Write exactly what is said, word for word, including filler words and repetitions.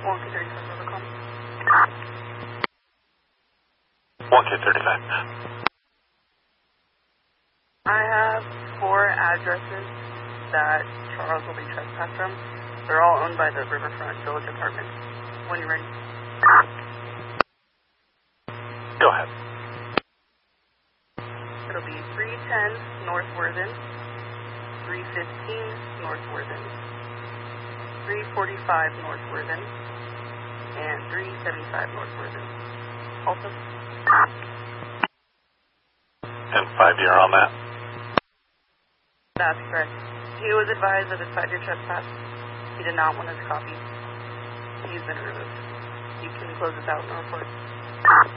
one K thirty-five, Overcom. one K thirty-five. I have four addresses that Charles will be trespassed from. They're all owned by the Riverfront Village Apartments. When you're ready. Go ahead. It'll be three ten North Worthen, three fifteen North Worthen, three forty-five North Worthen, and three seventy-five North Worthen. Also. And five-year on that? That's correct. He was advised of his five-year trespass. He did not want his copy. He's been removed. You can close this out in the report.